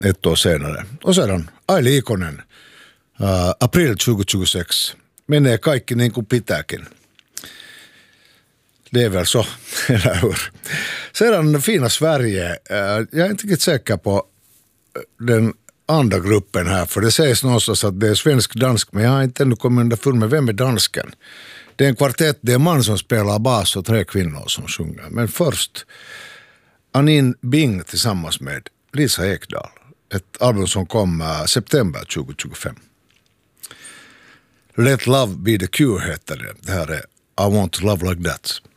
ett år senare. Och sedan Aili Ikonen, april 2026. Menee kaikki niin kuin pitääkin. Det är väl så, eller hur? Sedan fina Sverige. Jag är inte riktigt säker på den andra gruppen här, för det sägs någonstans att det är svensk-dansk, men jag har inte ännu kommit underfund med vem är dansken. Det är en kvartett, det är en man som spelar bas och 3 kvinnor som sjunger. Men först Anin Bing tillsammans med Lisa Ekdahl. Ett album som kom september 2025. Let Love Be The Cure heter det. Det här är I Want To Love Like That.